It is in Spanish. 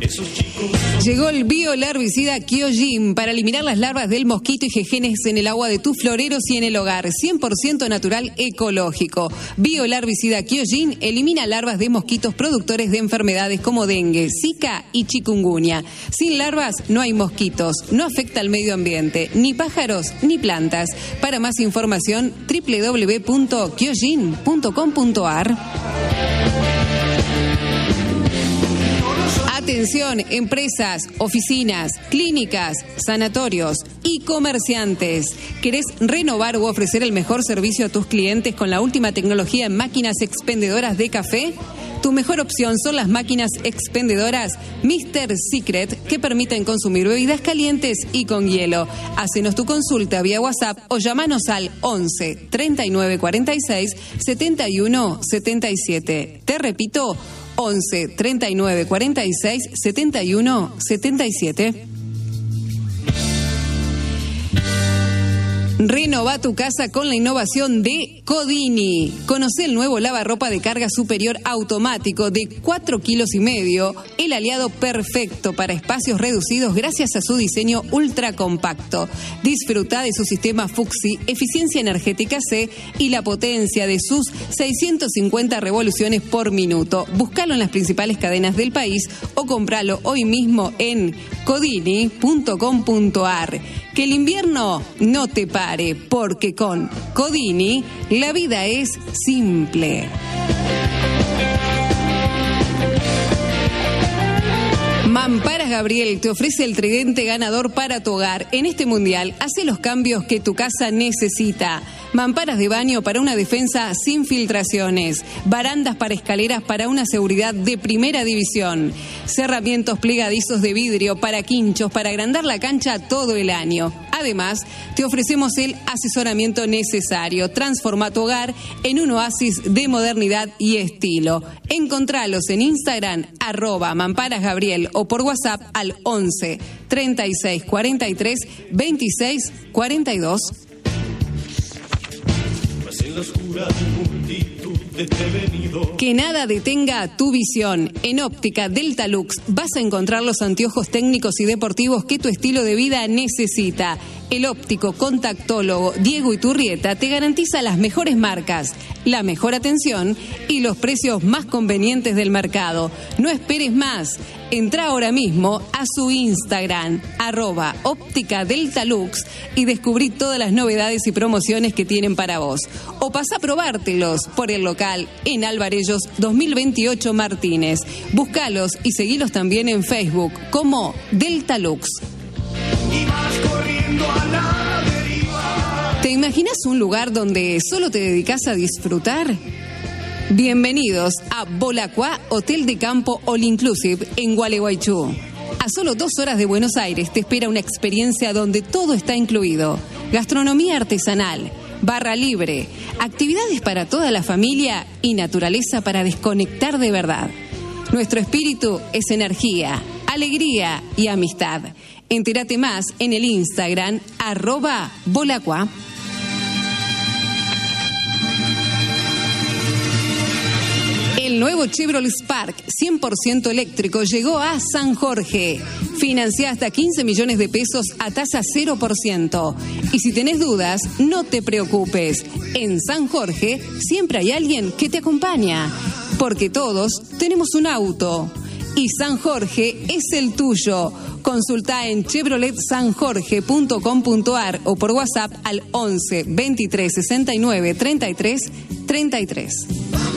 Llegó el biolarvicida Kyojin para eliminar las larvas del mosquito y jejenes en el agua de tus floreros y en el hogar. 100% natural, ecológico. Biolarvicida Kyojin elimina larvas de mosquitos productores de enfermedades como dengue, zika y chikungunya. Sin larvas no hay mosquitos, no afecta al medio ambiente, ni pájaros ni plantas. Para más información, www.kyojin.com.ar. Atención, empresas, oficinas, clínicas, sanatorios y comerciantes. ¿Querés renovar u ofrecer el mejor servicio a tus clientes con la última tecnología en máquinas expendedoras de café? Tu mejor opción son las máquinas expendedoras Mr. Secret, que permiten consumir bebidas calientes y con hielo. Hacenos tu consulta vía WhatsApp o llamanos al 11 39 46 71 77. Te repito, 11 39 46 71 77. Renova tu casa con la innovación de Codini. Conoce el nuevo lavarropa de carga superior automático de 4,5 kilos, el aliado perfecto para espacios reducidos gracias a su diseño ultra compacto. Disfruta de su sistema Fuxi, eficiencia energética C y la potencia de sus 650 revoluciones por minuto. Búscalo en las principales cadenas del país o compralo hoy mismo en codini.com.ar. Que el invierno no te pare, porque con Codini la vida es simple. Mamparas Gabriel te ofrece el tridente ganador para tu hogar. En este mundial, hace los cambios que tu casa necesita. Mamparas de baño para una defensa sin filtraciones. Barandas para escaleras para una seguridad de primera división. Cerramientos plegadizos de vidrio para quinchos para agrandar la cancha todo el año. Además, te ofrecemos el asesoramiento necesario. Transforma tu hogar en un oasis de modernidad y estilo. Encontralos en Instagram, @mamparasgabriel, o por WhatsApp al 11 36 43 26 42. Que nada detenga tu visión. En Óptica Delta Lux vas a encontrar los anteojos técnicos y deportivos que tu estilo de vida necesita. El óptico contactólogo Diego Iturrieta te garantiza las mejores marcas, la mejor atención y los precios más convenientes del mercado. No esperes más. Entra ahora mismo a su Instagram, @Óptica Delta Lux, y descubrí todas las novedades y promociones que tienen para vos. O pasá a probártelos por el local en Alvarellos 2028 Martínez. Búscalos y seguilos también en Facebook como Delta Lux. Y vas corriendo a la deriva. ¿Te imaginas un lugar donde solo te dedicas a disfrutar? Bienvenidos a Bolacua Hotel de Campo All Inclusive en Gualeguaychú. A solo 2 horas de Buenos Aires te espera una experiencia donde todo está incluido. Gastronomía artesanal, barra libre, actividades para toda la familia y naturaleza para desconectar de verdad. Nuestro espíritu es energía, alegría y amistad. Entérate más en el Instagram @Bolacua. El nuevo Chevrolet Spark 100% eléctrico llegó a San Jorge. Financia hasta 15 millones de pesos a tasa 0%. Y si tenés dudas, no te preocupes. En San Jorge siempre hay alguien que te acompaña. Porque todos tenemos un auto. Y San Jorge es el tuyo. Consulta en chevroletsanjorge.com.ar o por WhatsApp al 11 23 69 33 33.